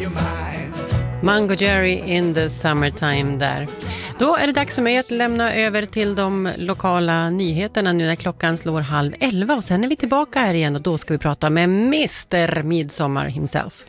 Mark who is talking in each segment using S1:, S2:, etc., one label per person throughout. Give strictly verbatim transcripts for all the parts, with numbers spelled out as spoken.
S1: you're mine.
S2: Mango Jerry in the summertime där. Då är det dags för mig att lämna över till de lokala nyheterna nu när klockan slår halv elva. Och sen är vi tillbaka här igen och då ska vi prata med mister Midsommar himself.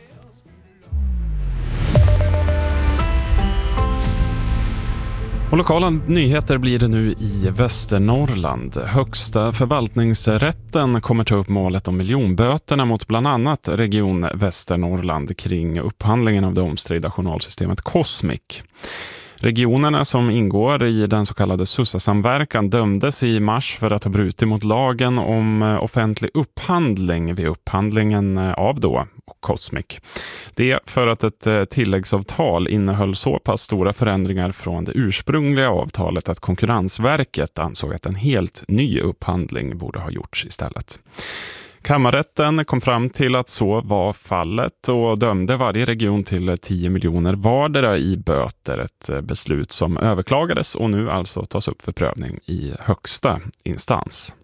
S3: Och lokala nyheter blir det nu i Västernorrland. Högsta förvaltningsrätten kommer ta upp målet om miljonböterna mot bland annat Region Västernorrland kring upphandlingen av det omstridda journalsystemet Cosmic. Regionerna som ingår i den så kallade S U S A-samverkan dömdes i mars för att ha brutit mot lagen om offentlig upphandling vid upphandlingen av då Cosmic. Det för att ett tilläggsavtal innehöll så pass stora förändringar från det ursprungliga avtalet att Konkurrensverket ansåg att en helt ny upphandling borde ha gjorts istället. Kammarrätten kom fram till att så var fallet och dömde varje region till tio miljoner vardera i böter, ett beslut som överklagades och nu alltså tas upp för prövning i högsta instans.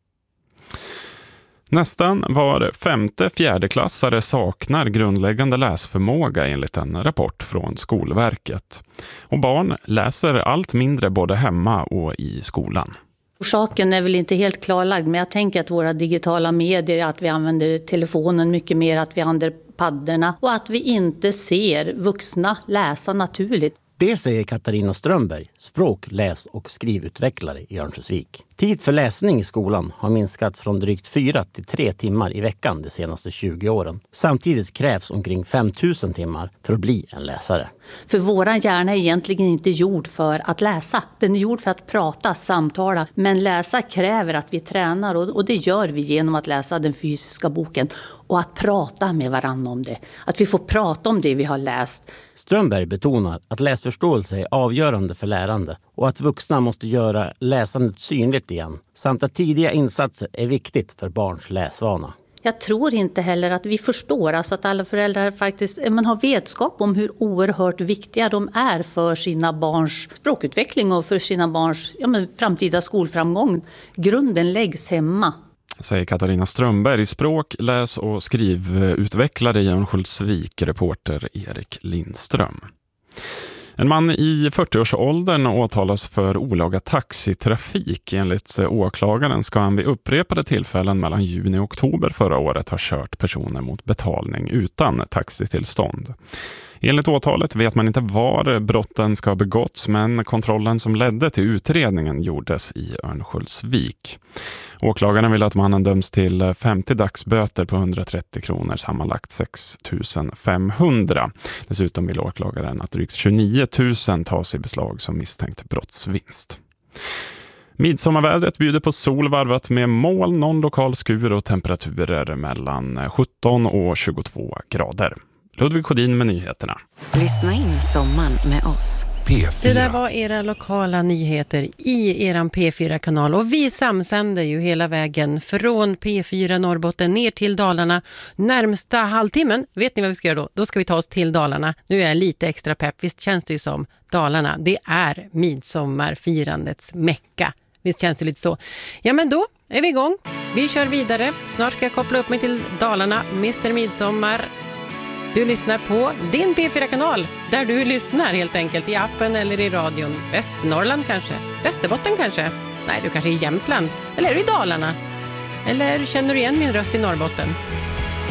S3: Nästan var femte fjärdeklassare saknar grundläggande läsförmåga enligt en rapport från Skolverket. Och barn läser allt mindre både hemma och i skolan.
S4: Orsaken är väl inte helt klarlagd, men jag tänker att våra digitala medier, att vi använder telefonen mycket mer, att vi använder paddorna och att vi inte ser vuxna läsa naturligt.
S5: Det säger Katarina Strömberg, språk-, läs- och skrivutvecklare i Örnsköldsvik. Tid för läsning i skolan har minskat från drygt fyra till tre timmar i veckan de senaste tjugo åren. Samtidigt krävs omkring fem tusen timmar för att bli en läsare.
S4: För våran hjärna är egentligen inte gjord för att läsa. Den är gjord för att prata, samtala. Men läsa kräver att vi tränar och det gör vi genom att läsa den fysiska boken. Och att prata med varandra om det. Att vi får prata om det vi har läst.
S5: Strömberg betonar att läsförståelse är avgörande för lärande och att vuxna måste göra läsandet synligt igen. Samt att tidiga insatser är viktigt för barns läsvana.
S4: Jag tror inte heller att vi förstår, alltså att alla föräldrar faktiskt man har vetskap om hur oerhört viktiga de är för sina barns språkutveckling och för sina barns ja, men framtida skolframgång. Grunden läggs hemma.
S3: Säger Katarina Strömberg, språk-, läs- och skrivutvecklare i Örnsköldsvik, reporter Erik Lindström. En man i fyrtioårsåldern åtalas för olaga taxitrafik. Enligt åklagaren ska han vid upprepade tillfällen mellan juni och oktober förra året ha kört personer mot betalning utan taxitillstånd. Enligt åtalet vet man inte var brotten ska ha begåtts, men kontrollen som ledde till utredningen gjordes i Örnsköldsvik. Åklagaren vill att mannen döms till femtio dagsböter på hundratrettio kronor, sammanlagt sex tusen femhundra. Dessutom vill åklagaren att drygt tjugonio tusen tas i beslag som misstänkt brottsvinst. Midsommarvädret bjuder på sol varvat med moln, någon lokal skur och temperaturer mellan sjutton och tjugotvå grader. Ludvig Kodin med nyheterna.
S6: Lyssna in sommaren med oss.
S2: P fyra. Det där var era lokala nyheter i eran P fyra-kanal och vi samsänder ju hela vägen från P fyra Norrbotten ner till Dalarna närmsta halvtimmen. Vet ni vad vi ska göra då? Då ska vi ta oss till Dalarna. Nu är jag lite extra pepp. Visst känns det ju som Dalarna. Det är midsommarfirandets mecka. Visst känns det lite så. Ja, men då är vi igång. Vi kör vidare. Snart ska jag koppla upp mig till Dalarna. mister Midsommar. Du lyssnar på din P fyra-kanal, där du lyssnar helt enkelt i appen eller i radion. Västernorrland kanske, Västerbotten kanske, nej du kanske är i Jämtland, eller är du i Dalarna? Eller känner du igen min röst i Norrbotten?